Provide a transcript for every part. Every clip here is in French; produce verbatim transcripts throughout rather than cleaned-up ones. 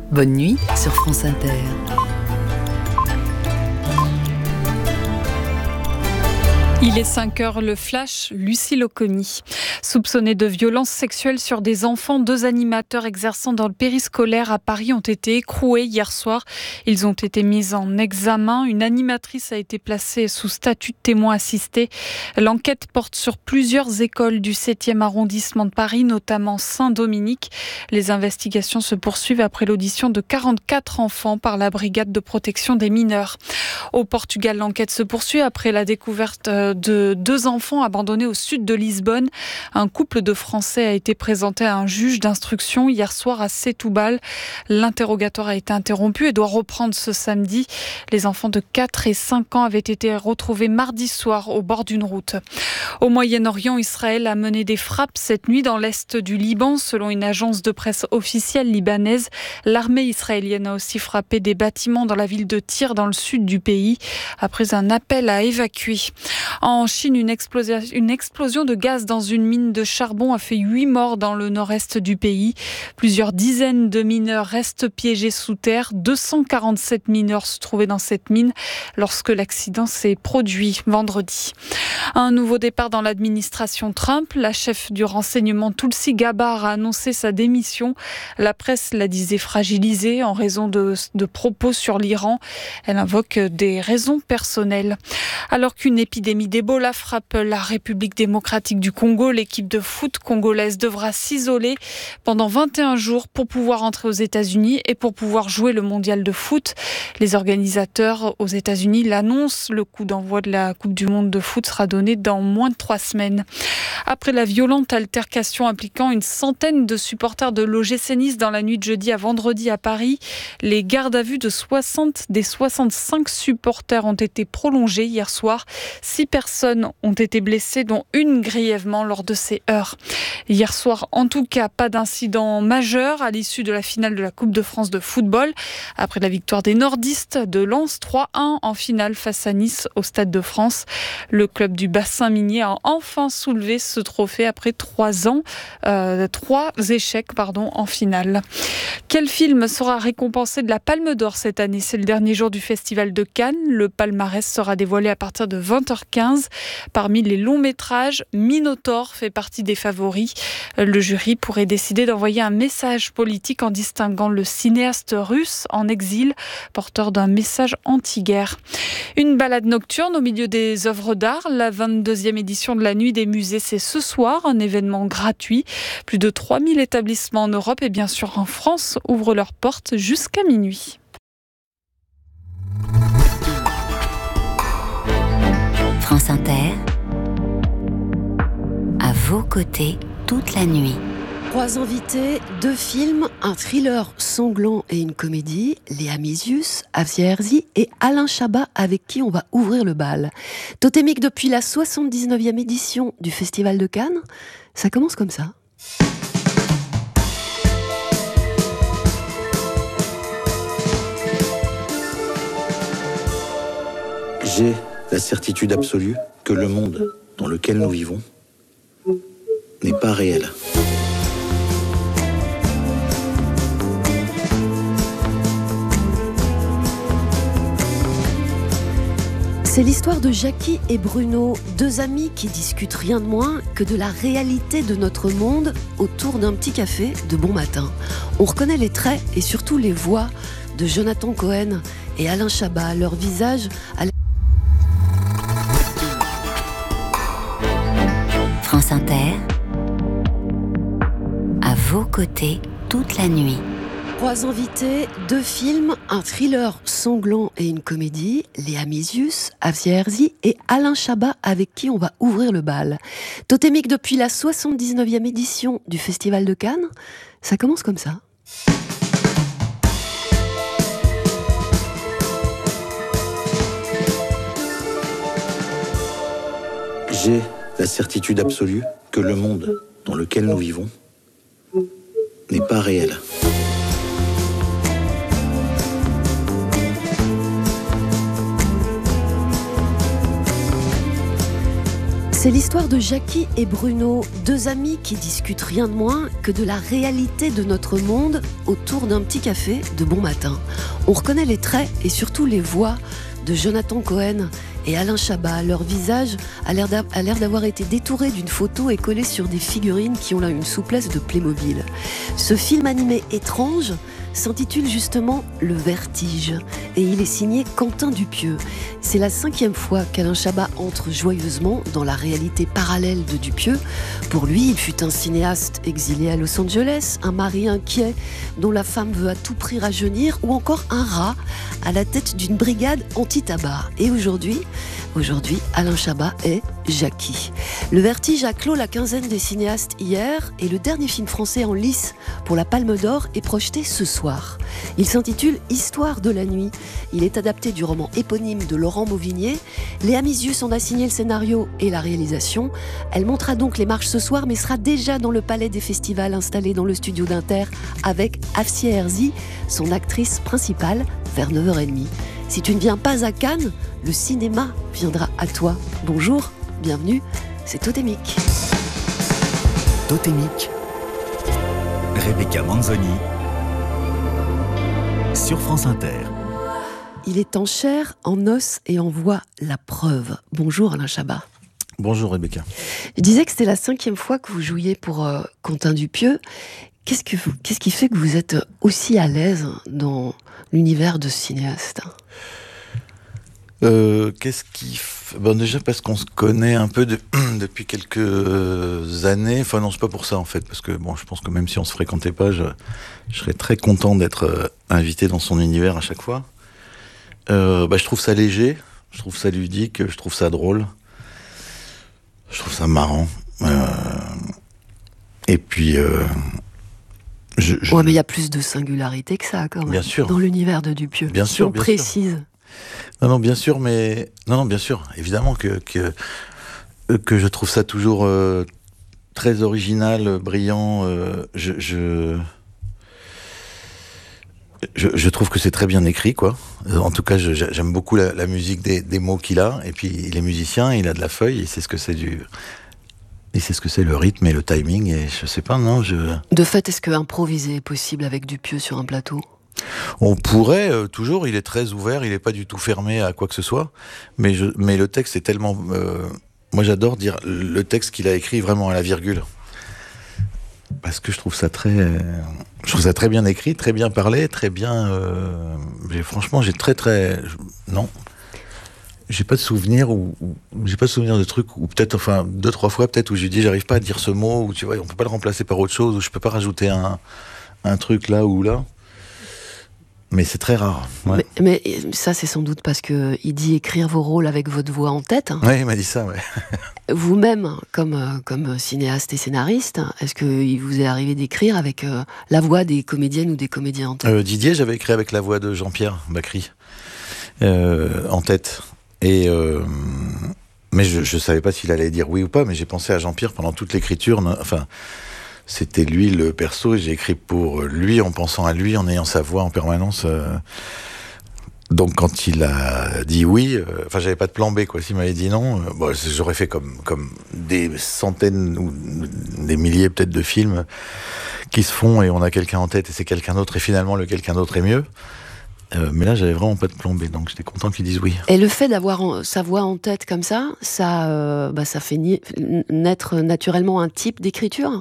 Bonne nuit sur France Inter. Il est cinq heures, le flash, Lucille Oconi. Soupçonnés de violences sexuelles sur des enfants, deux animateurs exerçant dans le périscolaire à Paris ont été écroués hier soir. Ils ont été mis en examen. Une animatrice a été placée sous statut de témoin assisté. L'enquête porte sur plusieurs écoles du septième arrondissement de Paris, notamment Saint-Dominique. Les investigations se poursuivent après l'audition de quarante-quatre enfants par la brigade de protection des mineurs. Au Portugal, l'enquête se poursuit après la découverte de deux enfants abandonnés au sud de Lisbonne. Un couple de Français a été présenté à un juge d'instruction hier soir à Setúbal. L'interrogatoire a été interrompu et doit reprendre ce samedi. Les enfants de quatre et cinq ans avaient été retrouvés mardi soir au bord d'une route. Au Moyen-Orient, Israël a mené des frappes cette nuit dans l'est du Liban. Selon une agence de presse officielle libanaise, l'armée israélienne a aussi frappé des bâtiments dans la ville de Tyr, dans le sud du pays, après un appel à évacuer. En Chine, une explosion, une explosion de gaz dans une mine de charbon a fait huit morts dans le nord-est du pays. Plusieurs dizaines de mineurs restent piégés sous terre. deux cent quarante-sept mineurs se trouvaient dans cette mine lorsque l'accident s'est produit vendredi. Un nouveau départ dans l'administration Trump. La chef du renseignement Tulsi Gabbard a annoncé sa démission. La presse la disait fragilisée en raison de, de propos sur l'Iran. Elle invoque des raisons personnelles. Alors qu'une épidémie d'Ebola frappe la République démocratique du Congo, l'équipe de foot congolaise devra s'isoler pendant vingt et un jours pour pouvoir entrer aux États-Unis et pour pouvoir jouer le mondial de foot. Les organisateurs aux États-Unis l'annoncent. Le coup d'envoi de la Coupe du monde de foot sera donné dans moins de trois semaines. Après la violente altercation impliquant une centaine de supporters de l'O G C Nice dans la nuit de jeudi à vendredi à Paris, les gardes à vue de soixante des soixante-cinq supporters ont été prolongés hier soir. Six personnes ont été blessées, dont une grièvement lors de ces heurts. Hier soir, en tout cas, pas d'incident majeur à l'issue de la finale de la Coupe de France de football. Après la victoire des nordistes de Lens trois un en finale face à Nice au Stade de France, le club du bassin minier a enfin soulevé ce trophée après trois ans, euh, trois échecs pardon, en finale. Quel film sera récompensé de la Palme d'Or cette année ? C'est le dernier jour du Festival de Cannes. Le palmarès sera dévoilé à partir de vingt heures quinze. Parmi les longs métrages, Minotaur fait partie des favoris. Le jury pourrait décider d'envoyer un message politique en distinguant le cinéaste russe en exil, porteur d'un message anti-guerre. Une balade nocturne au milieu des œuvres d'art. La vingt-deuxième édition de la Nuit des musées, c'est ce soir, un événement gratuit. Plus de trois mille établissements en Europe et bien sûr en France ouvrent leurs portes jusqu'à minuit. France Inter, à vos côtés toute la nuit. Trois invités, deux films, un thriller sanglant et une comédie, Léa Mysius, Asia Herzi et Alain Chabat avec qui on va ouvrir le bal. Totémique depuis la soixante-dix-neuvième édition du Festival de Cannes, ça commence comme ça. J'ai la certitude absolue que le monde dans lequel nous vivons n'est pas réel. C'est l'histoire de Jackie et Bruno, deux amis qui discutent rien de moins que de la réalité de notre monde autour d'un petit café de bon matin. On reconnaît les traits et surtout les voix de Jonathan Cohen et Alain Chabat, leur visage à l'... France Inter, à vos côtés toute la nuit. Trois invités, deux films, un thriller sanglant et une comédie, Léa Mysius, Asia Herzi et Alain Chabat avec qui on va ouvrir le bal. Totémique depuis la soixante-dix-neuvième édition du Festival de Cannes, ça commence comme ça. J'ai la certitude absolue que le monde dans lequel nous vivons n'est pas réel. C'est l'histoire de Jackie et Bruno, deux amis qui discutent rien de moins que de la réalité de notre monde autour d'un petit café de bon matin. On reconnaît les traits et surtout les voix de Jonathan Cohen et Alain Chabat. Leur visage a l'air d'avoir été détouré d'une photo et collé sur des figurines qui ont là une souplesse de Playmobil. Ce film animé étrange s'intitule justement Le Vertige et il est signé Quentin Dupieux. C'est la cinquième fois qu'Alain Chabat entre joyeusement dans la réalité parallèle de Dupieux. Pour lui, il fut un cinéaste exilé à Los Angeles, un mari inquiet dont la femme veut à tout prix rajeunir, ou encore un rat à la tête d'une brigade anti-tabac. Et aujourd'hui, aujourd'hui, Alain Chabat est Jackie. Le Vertige a clos la quinzaine des cinéastes hier et le dernier film français en lice pour la Palme d'Or est projeté ce soir. Il s'intitule Histoire de la nuit. Il est adapté du roman éponyme de Laurent Mauvigné. Léa Mizius en a signé le scénario et la réalisation. Elle montera donc les marches ce soir mais sera déjà dans le palais des festivals installé dans le studio d'Inter avec Afsia Herzi, son actrice principale, vers neuf heures trente. Si tu ne viens pas à Cannes, le cinéma viendra à toi. Bonjour, bienvenue, c'est Totémique. Totémique, Rebecca Manzoni, sur France Inter. Il est en chair, en os et en voix la preuve. Bonjour Alain Chabat. Bonjour Rebecca. Je disais que c'était la cinquième fois que vous jouiez pour euh, Quentin Dupieux. Qu'est-ce, que vous, qu'est-ce qui fait que vous êtes aussi à l'aise dans l'univers de ce cinéaste ? Euh, qu'est-ce qui f... bon, déjà parce qu'on se connaît un peu de... depuis quelques années. Enfin non, c'est pas pour ça en fait, parce que bon, je pense que même si on se fréquentait pas, je, je serais très content d'être euh, invité dans son univers à chaque fois. Euh, bah, je trouve ça léger, je trouve ça ludique, je trouve ça drôle, je trouve ça marrant. Euh... Et puis. Euh... Je, je... Ouais, mais il y a plus de singularité que ça, quand même. Bien sûr. Dans l'univers de Dupieux. Bien si sûr. on bien précise. Sûr. Non, non, bien sûr, mais non, non, bien sûr. Évidemment que que que je trouve ça toujours euh, très original, brillant. Euh, je, je je je trouve que c'est très bien écrit, quoi. En tout cas, je, j'aime beaucoup la, la musique des, des mots qu'il a. Et puis, il est musicien, il a de la feuille, il sait ce que c'est du. Et c'est ce que c'est le rythme et le timing, et je sais pas, non, je... De fait, est-ce que improviser est possible avec Dupieux sur un plateau ? On pourrait, euh, toujours, il est très ouvert, il est pas du tout fermé à quoi que ce soit, mais, je, mais le texte est tellement... Euh, moi j'adore dire le texte qu'il a écrit vraiment à la virgule. Parce que je trouve ça très... Euh, je trouve ça très bien écrit, très bien parlé, très bien... Euh, j'ai, franchement, j'ai très très... Je, non J'ai pas de souvenir ou, ou j'ai pas de souvenir de trucs ou peut-être enfin deux trois fois peut-être où j'ai dit j'arrive pas à dire ce mot ou tu vois on peut pas le remplacer par autre chose ou je peux pas rajouter un un truc là ou là. Mais c'est très rare. Ouais. Mais, mais ça c'est sans doute parce que il dit écrire vos rôles avec votre voix en tête. Hein. Oui, il m'a dit ça. Ouais. Vous-même comme comme cinéaste et scénariste, est-ce que il vous est arrivé d'écrire avec euh, la voix des comédiennes ou des comédiens en tête ? euh, Didier, j'avais écrit avec la voix de Jean-Pierre Bacry euh, en tête. Et euh, mais je, je savais pas s'il allait dire oui ou pas, mais j'ai pensé à Jean-Pierre pendant toute l'écriture. Enfin, c'était lui le perso, et j'ai écrit pour lui en pensant à lui, en ayant sa voix en permanence. Euh, donc quand il a dit oui, euh, enfin j'avais pas de plan B quoi. S'il m'avait dit non, euh, bon, j'aurais fait comme comme des centaines ou des milliers peut-être de films qui se font et on a quelqu'un en tête et c'est quelqu'un d'autre et finalement le quelqu'un d'autre est mieux. Euh, mais là, j'avais vraiment pas de plan B, donc j'étais content qu'ils disent oui. Et le fait d'avoir en, sa voix en tête comme ça, ça, euh, bah, ça fait ni, naître naturellement un type d'écriture.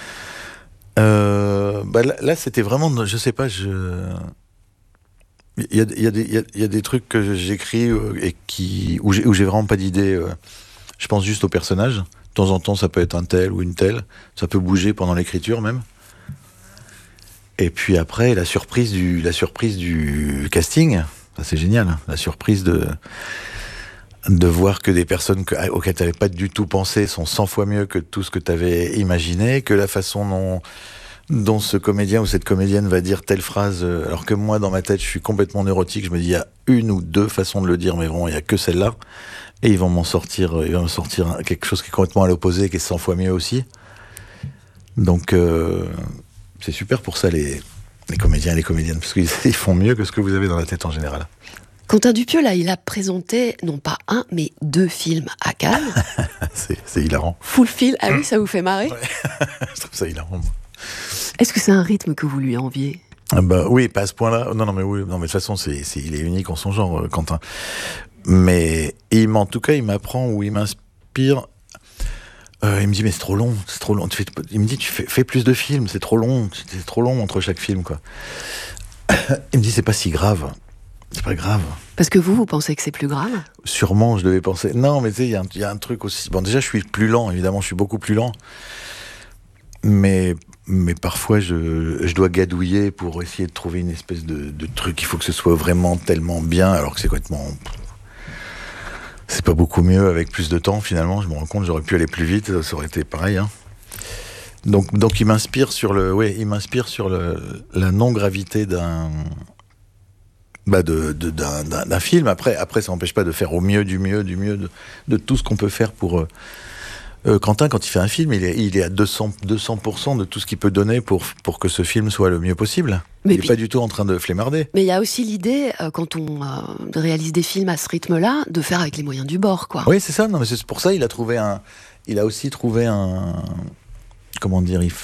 Euh, bah là, là, c'était vraiment, je sais pas, je. Il y a, il y a des, il y a, il y a des trucs que j'écris et qui où j'ai, où j'ai vraiment pas d'idée. Je pense juste au personnage. De temps en temps, ça peut être un tel ou une telle. Ça peut bouger pendant l'écriture même. Et puis après, la surprise du, la surprise du casting, ça c'est génial. La surprise de, de voir que des personnes que, auxquelles tu n'avais pas du tout pensé sont cent fois mieux que tout ce que tu avais imaginé, que la façon dont, dont ce comédien ou cette comédienne va dire telle phrase, alors que moi, dans ma tête, je suis complètement neurotique, je me dis, il y a une ou deux façons de le dire, mais vraiment, il n'y a que celle-là. Et ils vont m'en sortir, ils vont me sortir quelque chose qui est complètement à l'opposé, qui est cent fois mieux aussi. Donc... Euh, c'est super pour ça, les, les comédiens et les comédiennes, parce qu'ils ils font mieux que ce que vous avez dans la tête en général. Quentin Dupieux, là, il a présenté, non pas un, mais deux films à Cannes. c'est, c'est hilarant. Full film, ah oui, ça vous fait marrer? Ouais. Je trouve ça hilarant, moi. Est-ce que c'est un rythme que vous lui enviez? Ah bah, oui, pas à ce point-là. Non, non, mais oui, non, mais de toute façon, c'est, c'est, il est unique en son genre, Quentin. Mais il, en tout cas, il m'apprend ou il m'inspire. Euh, il me dit, mais c'est trop long, c'est trop long. Tu fais, il me dit, tu fais, fais plus de films, c'est trop long, c'est trop long entre chaque film, quoi. Il me dit, c'est pas si grave. C'est pas grave. Parce que vous, vous pensez que c'est plus grave? Sûrement, je devais penser. Non, mais tu sais, il y, y a un truc aussi. Bon, déjà, je suis plus lent, évidemment, je suis beaucoup plus lent. Mais, mais parfois, je, je dois gadouiller pour essayer de trouver une espèce de, de truc. Il faut que ce soit vraiment tellement bien, alors que c'est complètement. C'est pas beaucoup mieux avec plus de temps, finalement. Je me rends compte, j'aurais pu aller plus vite, ça aurait été pareil. Hein. Donc, donc, il m'inspire sur le. Ouais, il m'inspire sur le, la non-gravité d'un. Bah de, de, d'un, d'un, d'un film. Après, après, ça n'empêche pas de faire au mieux, du mieux, du mieux, de, de tout ce qu'on peut faire pour... Euh, euh, Quentin, quand il fait un film, il est, il est à deux cents pour cent de tout ce qu'il peut donner pour, pour que ce film soit le mieux possible. Mais il n'est puis... pas du tout en train de flémarder. Mais il y a aussi l'idée, euh, quand on euh, réalise des films à ce rythme-là, de faire avec les moyens du bord, quoi. Oui, c'est ça. Non, mais c'est pour ça il a trouvé un... Il a aussi trouvé un... Comment dire il...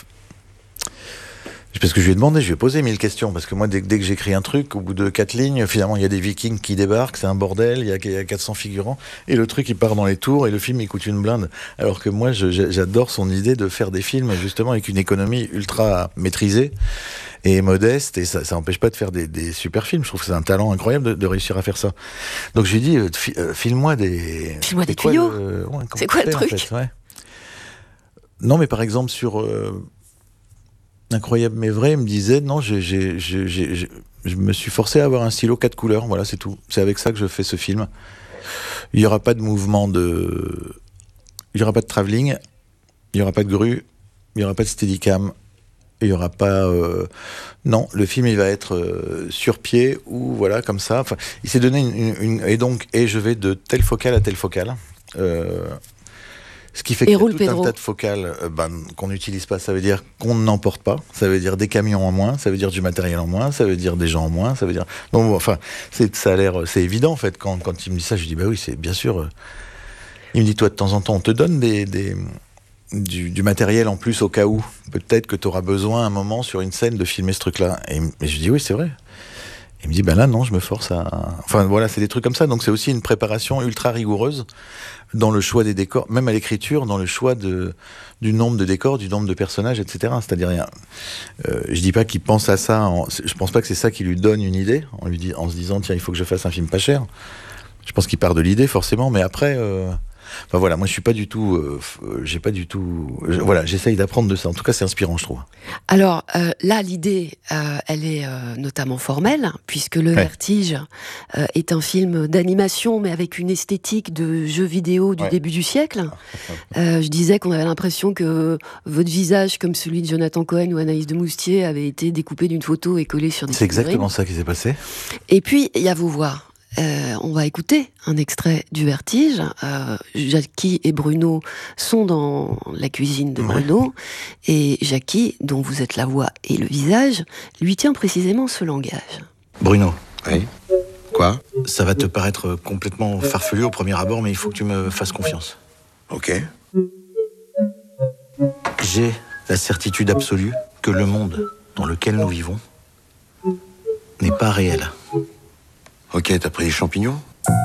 Parce que je lui ai demandé, je lui ai posé mille questions, parce que moi, dès, dès que j'écris un truc, au bout de quatre lignes, finalement, il y a des Vikings qui débarquent, c'est un bordel, il y a, il y a quatre cents figurants, et le truc, il part dans les tours, et le film, il coûte une blinde. Alors que moi, je, j'adore son idée de faire des films, justement, avec une économie ultra maîtrisée et modeste, et ça n'empêche pas de faire des, des super films. Je trouve que c'est un talent incroyable de, de réussir à faire ça. Donc, je lui ai dit, euh, fi, euh, file-moi des... File-moi des tuyaux le... ouais, C'est quoi le truc en fait, ouais. Non, mais par exemple, sur... Euh... Incroyable mais vrai, il me disait non, j'ai, j'ai, j'ai, j'ai, je me suis forcé à avoir un stylo quatre couleurs, voilà, c'est tout. C'est avec ça que je fais ce film. Il n'y aura pas de mouvement de. Il n'y aura pas de travelling, il n'y aura pas de grue, il n'y aura pas de steadicam, il n'y aura pas. Euh... Non, le film il va être euh, sur pied ou voilà, comme ça. Enfin, il s'est donné une, une, une. Et donc, et je vais de telle focale à telle focale. Euh... Ce qui fait qu'il y a tout Pedro. un tas de focales euh, ben, qu'on n'utilise pas. Ça veut dire qu'on n'emporte pas. Ça veut dire des camions en moins. Ça veut dire du matériel en moins. Ça veut dire des gens en moins. Ça veut dire. Donc, bon, enfin, c'est, ça a l'air, c'est évident en fait. Quand, quand il me dit ça, je lui dis bah oui, c'est bien sûr. Euh... Il me dit toi de temps en temps, on te donne des, des du, du matériel en plus au cas où. Peut-être que tu auras besoin à un moment sur une scène de filmer ce truc-là. Et, et je lui dis oui, c'est vrai. Il me dit, ben là, non, je me force à... Enfin, voilà, c'est des trucs comme ça. Donc, c'est aussi une préparation ultra rigoureuse dans le choix des décors, même à l'écriture, dans le choix de, du nombre de décors, du nombre de personnages, et cetera. C'est-à-dire, euh, je dis pas qu'il pense à ça, en... je pense pas que c'est ça qui lui donne une idée, en, lui dit, en se disant, tiens, il faut que je fasse un film pas cher. Je pense qu'il part de l'idée, forcément, mais après... Euh... Enfin voilà, moi je suis pas du tout, euh, j'ai pas du tout, je, voilà, j'essaye d'apprendre de ça. En tout cas, c'est inspirant, je trouve. Alors euh, là, l'idée, euh, elle est euh, notamment formelle, puisque Le ouais. Vertige euh, est un film d'animation, mais avec une esthétique de jeu vidéo du ouais. début du siècle. Euh, je disais qu'on avait l'impression que votre visage, comme celui de Jonathan Cohen ou Anaïs de Moustier, avait été découpé d'une photo et collé sur des. C'est exactement ça qui s'est passé. Et puis il y a vos voix. Euh, on va écouter un extrait du Vertige. Euh, Jackie et Bruno sont dans la cuisine de Bruno. Ouais. Et Jackie, dont vous êtes la voix et le visage, lui tient précisément ce langage. Bruno. Oui. Quoi ? Ça va te paraître complètement farfelu au premier abord, mais il faut que tu me fasses confiance. Ok. J'ai la certitude absolue que le monde dans lequel nous vivons n'est pas réel. Ok, t'as pris les champignons ?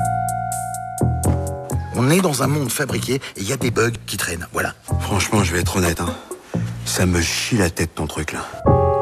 On est dans un monde fabriqué et il y a des bugs qui traînent, voilà. Franchement, je vais être honnête, hein. Ça me chie la tête, ton truc, là.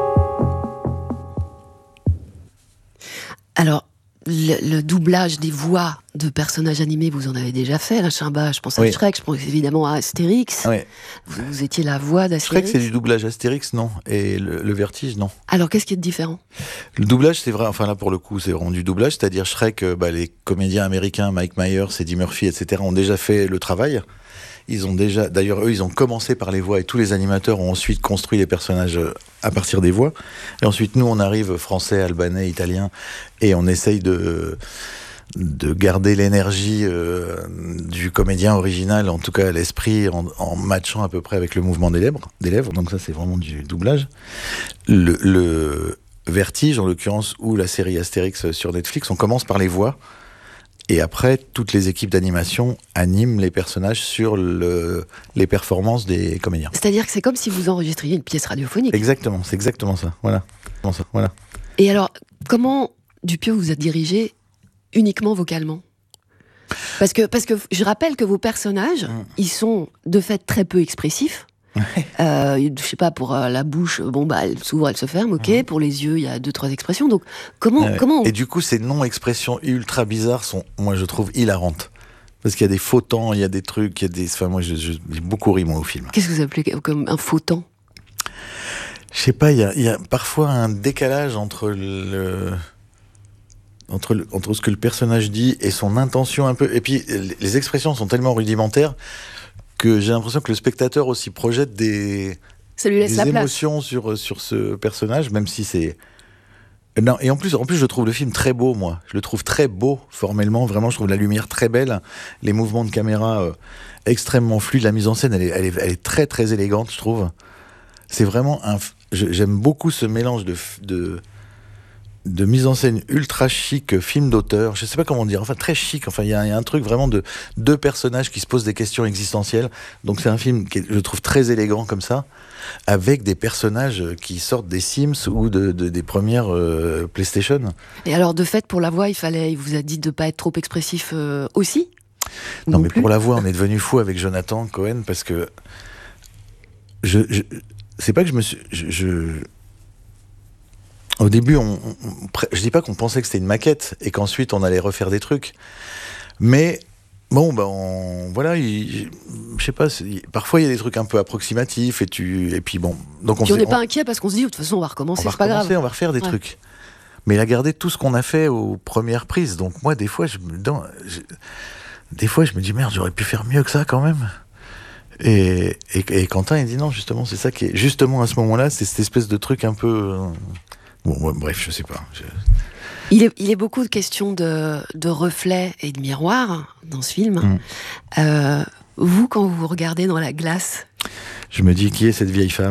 Alors, le, le doublage des voix de personnages animés, vous en avez déjà fait, là, Chimba. Je pense à oui. Shrek, je pense évidemment à Astérix. Oui. Vous, vous étiez la voix d'Astérix. Shrek, c'est du doublage Astérix, non. Et le, le Vertige, non. Alors, qu'est-ce qui est différent ? Le doublage, c'est vrai, enfin là, pour le coup, c'est vraiment du doublage. C'est-à-dire, Shrek, bah, les comédiens américains, Mike Myers, Eddie Murphy, et cetera, ont déjà fait le travail. Ils ont déjà, d'ailleurs, eux, ils ont commencé par les voix et tous les animateurs ont ensuite construit les personnages à partir des voix. Et ensuite, nous, on arrive, français, albanais, italien, et on essaye de, de garder l'énergie euh, du comédien original, en tout cas à l'esprit, en, en matchant à peu près avec le mouvement des lèvres, des lèvres. Donc ça, c'est vraiment du doublage. Le, le, Vertige, en l'occurrence, ou la série Astérix sur Netflix, on commence par les voix. Et après, toutes les équipes d'animation animent les personnages sur le, les performances des comédiens. C'est-à-dire que c'est comme si vous enregistriez une pièce radiophonique. Exactement, c'est exactement ça. Voilà. voilà. Et alors, comment Dupieux vous a dirigé uniquement vocalement ? Parce que, parce que je rappelle que vos personnages, mmh. ils sont de fait très peu expressifs. euh, je sais pas, pour euh, la bouche, bon bah elle s'ouvre, elle se ferme, ok. Mmh. Pour les yeux, il y a deux trois expressions. Donc comment, ouais. comment on... Et du coup, ces non-expressions ultra bizarres sont, moi, je trouve hilarantes. Parce qu'il y a des faux temps, il y a des trucs, il y a des. Enfin, moi, je, je, j'ai beaucoup ri moi au film. Qu'est-ce que vous appelez comme un faux temps ? Je sais pas, il y a, il y a parfois un décalage entre le. Entre, le, entre ce que le personnage dit et son intention un peu. Et puis, les expressions sont tellement rudimentaires que j'ai l'impression que le spectateur aussi projette des, Ça lui laisse des la émotions place. sur, sur ce personnage, même si c'est... Non, et en plus, en plus, je trouve le film très beau, moi. Je le trouve très beau, formellement. Vraiment, je trouve la lumière très belle. Les mouvements de caméra euh, extrêmement fluides. La mise en scène, elle est, elle est, elle est très, très élégante, je trouve. C'est vraiment un... J'aime beaucoup ce mélange de... de de mise en scène ultra chic, film d'auteur, je sais pas comment dire, enfin très chic, enfin il y, y a un truc vraiment de deux personnages qui se posent des questions existentielles, donc c'est un film qui est, je trouve très élégant comme ça, avec des personnages qui sortent des Sims ou de, de, des premières euh, PlayStation. Et alors de fait pour la voix, il fallait, il vous a dit de pas être trop expressif euh, aussi ? Non, non mais plus. Pour la voix, on est devenu fou avec Jonathan Cohen parce que je, je c'est pas que je me suis... Je, je, Au début, on, on, je dis pas qu'on pensait que c'était une maquette et qu'ensuite on allait refaire des trucs, mais bon, ben on, voilà, il, je sais pas, parfois il y a des trucs un peu approximatifs et tu, et puis bon, donc on. Puis on n'est pas inquiet parce qu'on se dit de toute façon on va recommencer, on va c'est pas grave. On va refaire des ouais. trucs, mais il a gardé tout ce qu'on a fait aux premières prises. Donc moi, des fois, je me, dans, je, des fois, je me dis merde, j'aurais pu faire mieux que ça quand même. Et, et, et Quentin, il dit non, justement, c'est ça qui est, justement à ce moment-là, c'est cette espèce de truc un peu. Euh, Bon, ouais, bref, je sais pas. Je... Il est, il est beaucoup de questions de, de reflets et de miroirs dans ce film. Mmh. Euh, vous, quand vous regardez dans la glace... Je me dis, qui est cette vieille femme ?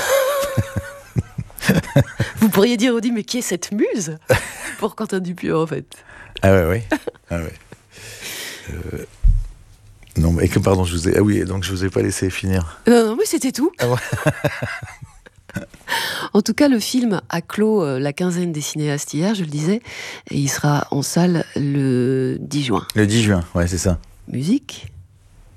Vous pourriez dire, Audi, mais qui est cette muse ? Pour Quentin Dupieux, en fait. Ah ouais, ouais. Ah ouais. Euh... Non, mais pardon, je vous ai... Ah oui, donc je vous ai pas laissé finir. Non, non, mais c'était tout. Ah ouais. En tout cas, le film a clos euh, la quinzaine des cinéastes hier, je le disais, et il sera en salle le dix juin. Le dix juin, ouais, c'est ça. Musique ?